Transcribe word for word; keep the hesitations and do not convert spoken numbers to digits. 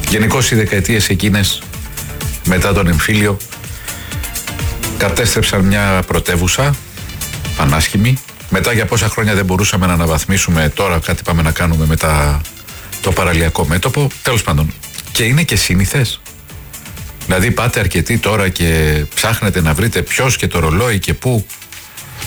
Γενικώς οι δεκαετίες εκείνες μετά τον εμφύλιο κατέστρεψαν μια πρωτεύουσα πανάσχημη. Μετά για πόσα χρόνια δεν μπορούσαμε να αναβαθμίσουμε, τώρα κάτι πάμε να κάνουμε με τα, το παραλιακό μέτωπο. Τέλος πάντων, και είναι και σύνηθες. Δηλαδή πάτε αρκετοί τώρα και ψάχνετε να βρείτε ποιος και το ρολόι και πού